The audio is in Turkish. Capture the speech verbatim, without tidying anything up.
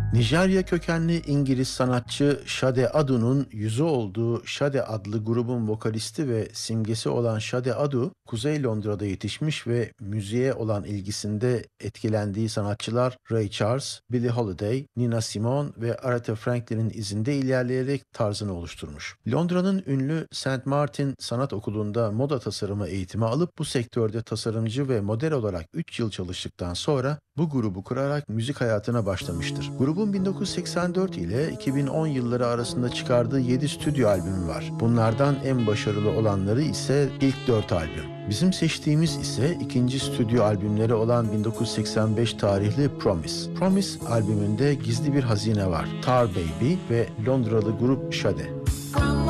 Nijerya kökenli İngiliz sanatçı Sade Adu'nun yüzü olduğu Sade adlı grubun vokalisti ve simgesi olan Sade Adu, Kuzey Londra'da yetişmiş ve müziğe olan ilgisinde etkilendiği sanatçılar Ray Charles, Billie Holiday, Nina Simone ve Aretha Franklin'in izinde ilerleyerek tarzını oluşturmuş. Londra'nın ünlü Saint Martin Sanat Okulu'nda moda tasarımı eğitimi alıp bu sektörde tasarımcı ve model olarak üç yıl çalıştıktan sonra bu grubu kurarak müzik hayatına başlamıştır. Grubun bin dokuz yüz seksen dört ile iki bin on yılları arasında çıkardığı yedi stüdyo albümü var. Bunlardan en başarılı olanları ise ilk dört albüm. Bizim seçtiğimiz ise ikinci stüdyo albümleri olan bin dokuz yüz seksen beş tarihli Promise. Promise albümünde gizli bir hazine var. Tar Baby ve Londralı grup Sade.